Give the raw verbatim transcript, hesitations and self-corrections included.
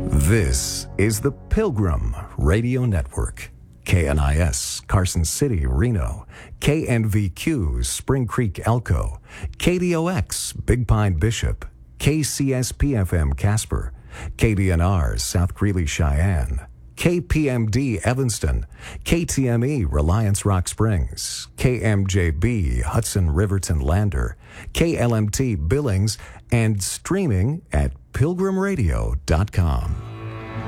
This is the Pilgrim Radio Network. K N I S, Carson City, Reno. K N V Q, Spring Creek, Elko. K D O X, Big Pine, Bishop. K C S P F M, Casper. K D N R, South Greeley, Cheyenne. K P M D, Evanston. K T M E, Reliance Rock Springs. K M J B, Hudson Riverton, Lander. K L M T, Billings, and streaming at pilgrim radio dot com.